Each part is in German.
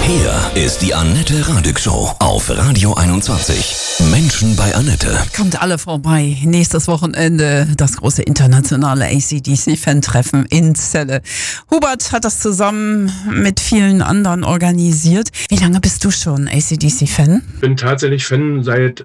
Hier ist die Annette Radig Show auf Radio 21. Menschen bei Annette. Kommt alle vorbei. Nächstes Wochenende das große internationale AC/DC-Fan-Treffen in Celle. Hubert hat das zusammen mit vielen anderen organisiert. Wie lange bist du schon AC/DC-Fan? Ich bin tatsächlich Fan seit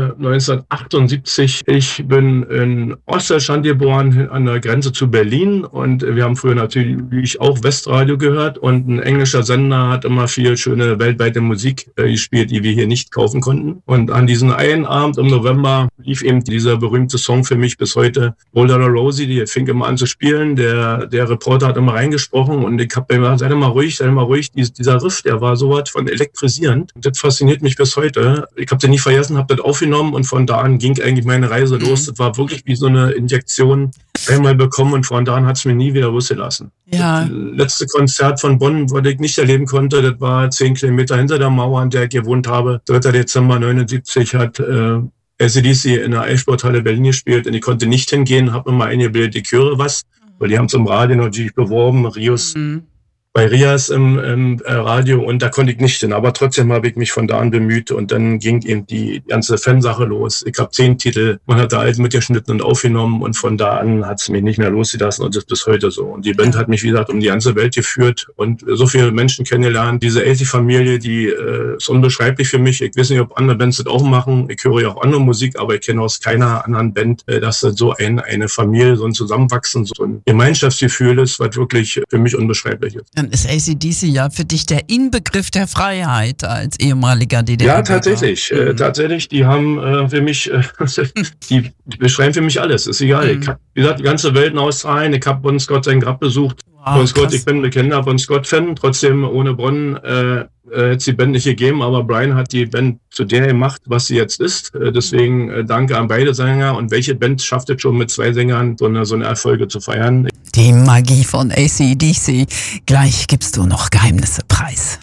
1978. Ich bin in Ostdeutschland geboren, an der Grenze zu Berlin. Und wir haben früher natürlich auch Westradio gehört. Und ein englischer Sender hat immer viel schöne weltweite Musik gespielt, die wir hier nicht kaufen konnten. Und an diesem einen Abend im November lief eben dieser berühmte Song für mich bis heute, Golden Rosie, die fing immer an zu spielen. Der Reporter hat immer reingesprochen und ich habe immer gesagt, sei mal ruhig. Dieser Riff, der war so was von elektrisierend. Und das fasziniert mich bis heute. Ich habe den nie vergessen, habe das aufgenommen und von da an ging eigentlich meine Reise los. Das war wirklich wie so eine Injektion einmal bekommen und von da an hat es mir nie wieder losgelassen. Ja. Das letzte Konzert von Bonn, was ich nicht erleben konnte, das war 10 Kilometer hinter der Mauer, an der ich gewohnt habe. 3. Dezember 79 hat AC/DC in der Eissporthalle Berlin gespielt und ich konnte nicht hingehen, habe immer eingebildet, ich höre was, weil die haben es im Radio natürlich beworben, bei Rias im Radio und da konnte ich nicht hin. Aber trotzdem habe ich mich von da an bemüht und dann ging eben die ganze Fansache los. Ich habe 10 Titel, man hat da alles mitgeschnitten und aufgenommen und von da an hat es mich nicht mehr losgelassen und das ist bis heute so. Und die Band hat mich, wie gesagt, um die ganze Welt geführt und so viele Menschen kennengelernt. Diese AC-Familie, die ist unbeschreiblich für mich. Ich weiß nicht, ob andere Bands das auch machen. Ich höre ja auch andere Musik, aber ich kenne aus keiner anderen Band, dass das so eine Familie, so ein Zusammenwachsen, so ein Gemeinschaftsgefühl ist, was wirklich für mich unbeschreiblich ist. Dann ist AC/DC ja für dich der Inbegriff der Freiheit als ehemaliger DDR. Ja, tatsächlich. Tatsächlich, die haben für mich, die beschreiben für mich alles. Ist egal. Ich habe, wie gesagt, die ganze Welt in Australien. Ich habe Bon Scott sein Grab besucht. Wow, Bon Scott, ich bin ein bekennender Bon Scott-Fan. Trotzdem, ohne Bonn hätte es die Band nicht gegeben. Aber Brian hat die Band zu der gemacht, was sie jetzt ist. Deswegen danke an beide Sänger. Und welche Band schafft es schon mit 2 Sängern, so eine Erfolge zu feiern? Die Magie von AC/DC. Gleich gibst du noch Geheimnisse preis.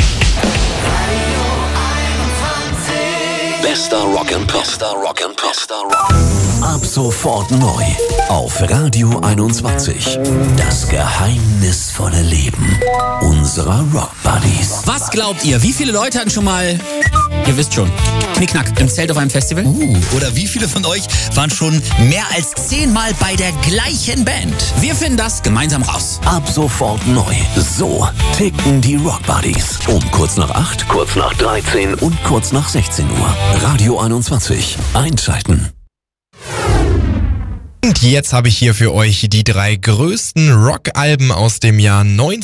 Bester Rock'n'Pop. Ab sofort neu auf Radio 21. Das geheimnisvolle Leben unserer Rock-Buddies. Was glaubt ihr? Wie viele Leute hatten schon mal, ihr wisst schon, Knickknack im Zelt auf einem Festival? Oder wie viele von euch waren schon mehr als 10 Mal bei der gleichen Band? Wir finden das gemeinsam raus. Ab sofort neu. So ticken die Rock-Buddies. Um kurz nach 8, kurz nach 13 und kurz nach 16 Uhr. Radio 21. Einschalten. Und jetzt habe ich hier für euch die 3 größten Rock-Alben aus dem Jahr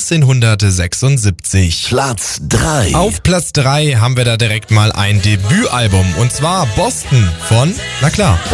1976. Platz 3. Auf Platz 3 haben wir da direkt mal ein Debütalbum und zwar Boston von, na klar,